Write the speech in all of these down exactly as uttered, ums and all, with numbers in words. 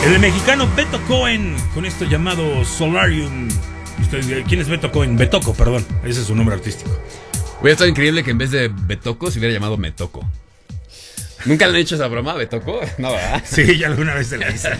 El mexicano Beto Cohen, con esto llamado Solarium. ¿Quién es Beto Cohen? Betoco, perdón. Ese es su nombre artístico. Hubiera estado increíble que en vez de Betoco se hubiera llamado Metoco. ¿Nunca le han hecho esa broma, Betoco? No, ¿verdad? Sí, ya alguna vez se la hice.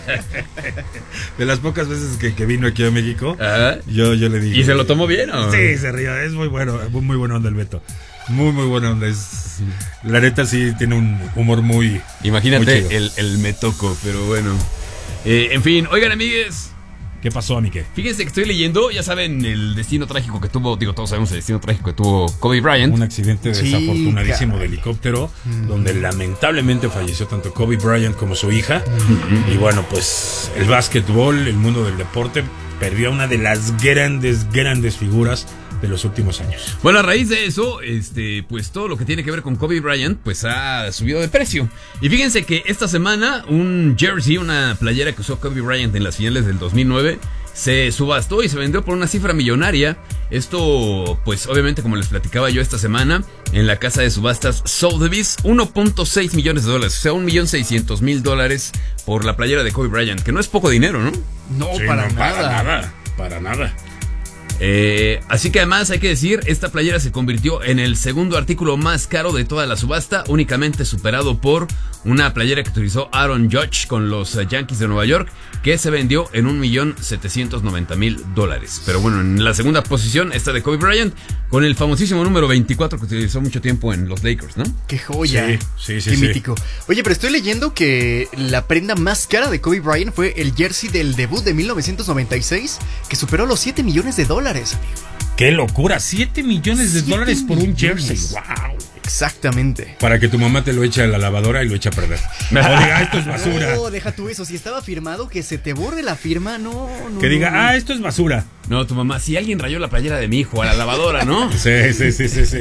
De las pocas veces que, que vino aquí a México, Ajá. yo, yo le dije. ¿Y se lo tomó bien o? Sí, se río. Es muy bueno, muy, muy bueno onda el Beto. Muy, muy buena onda. Es, la neta sí tiene un humor muy. Imagínate muy el, el Metoco, pero bueno. Eh, en fin, oigan, amigues. ¿Qué pasó, Amique? Fíjense que estoy leyendo, ya saben, el destino trágico que tuvo, digo, todos sabemos el destino trágico que tuvo Kobe Bryant. Un accidente Sí, desafortunadísimo caray. de helicóptero, Mm. donde lamentablemente falleció tanto Kobe Bryant como su hija. Mm. Y bueno, pues el básquetbol, el mundo del deporte, perdió a una de las grandes, grandes figuras de los últimos años. Bueno, a raíz de eso, este, pues todo lo que tiene que ver con Kobe Bryant, pues ha subido de precio. Y fíjense que esta semana un jersey, una playera que usó Kobe Bryant en las finales del dos mil nueve, se subastó y se vendió por una cifra millonaria. Esto, pues obviamente, como les platicaba yo esta semana, en la casa de subastas Sotheby's, uno punto seis millones de dólares, o sea, un millón seiscientos mil dólares por la playera de Kobe Bryant, que no es poco dinero, ¿no? No, Sí, para, no, nada. para nada. Para nada. Eh, así que además hay que decir, esta playera se convirtió en el segundo artículo más caro de toda la subasta, únicamente superado por una playera que utilizó Aaron Judge con los uh, Yankees de Nueva York, que se vendió en un millón setecientos noventa mil dólares. Pero bueno, en la segunda posición está de Kobe Bryant, con el famosísimo número veinticuatro que utilizó mucho tiempo en los Lakers, ¿no? Qué joya. Sí, sí, sí, Qué sí. mítico. Oye, pero estoy leyendo que la prenda más cara de Kobe Bryant fue el jersey del debut de mil novecientos noventa y seis, que superó los siete millones de dólares, amigo. ¡Qué locura! siete millones de Siete dólares por un jersey. millones. ¡Wow! Exactamente. Para que tu mamá te lo eche a la lavadora y lo eche a perder. O diga, esto es basura. No, deja tú eso. Si estaba firmado, que se te borre la firma, no, no. Que diga, no. ah, esto es basura. No, tu mamá, si alguien rayó la playera de mi hijo a la lavadora, ¿no? Sí, sí, sí, sí, sí.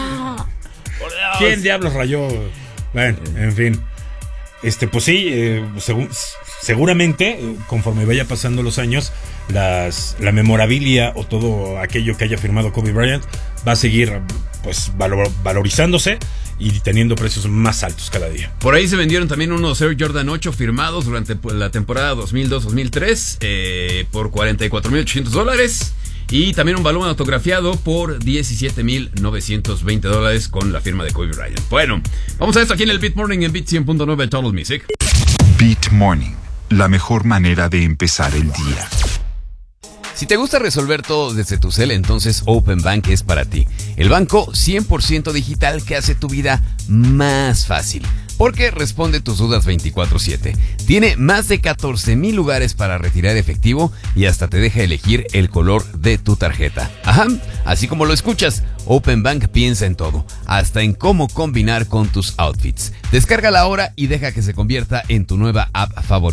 Por Dios. ¿Quién diablos rayó? Bueno, en fin. Este, pues sí, eh, según, seguramente, eh, conforme vaya pasando los años, las, la memorabilia o todo aquello que haya firmado Kobe Bryant va a seguir, pues, valor, valorizándose y teniendo precios más altos cada día. Por ahí se vendieron también unos Air Jordan ocho firmados durante la temporada dos mil dos dos mil tres eh, por cuarenta y cuatro mil ochocientos dólares. Y también un balón autografiado por diecisiete mil novecientos veinte dólares con la firma de Kobe Bryant. Bueno, vamos a esto aquí en el Beat Morning en Beat cien punto nueve Total Music. Beat Morning, la mejor manera de empezar el día. Si te gusta resolver todo desde tu cel, entonces Open Bank es para ti. El banco cien por ciento digital que hace tu vida más fácil, porque responde tus dudas veinticuatro siete. Tiene más de catorce mil lugares para retirar efectivo y hasta te deja elegir el color de tu tarjeta. Ajá, así como lo escuchas, Open Bank piensa en todo, hasta en cómo combinar con tus outfits. Descárgala ahora y deja que se convierta en tu nueva app favorita.